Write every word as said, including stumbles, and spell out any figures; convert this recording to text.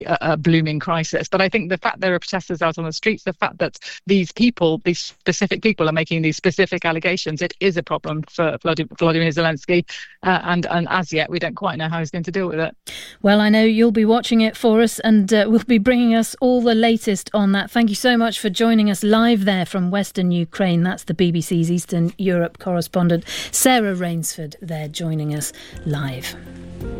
a, a blooming crisis. But I think the fact there are protesters out on the streets, the fact that these people, these specific people are making these specific allegations, it is a problem for Volodymyr Zelensky. Uh, and, and as yet, we don't quite know how he's going to deal with it. Well, I know you'll be watching it for us and uh, we'll be bringing us all the latest on that. Thank you so much for joining us live there from Western Ukraine. That's the B B C's Eastern Europe correspondent, Sarah Rainsford, there joining us live.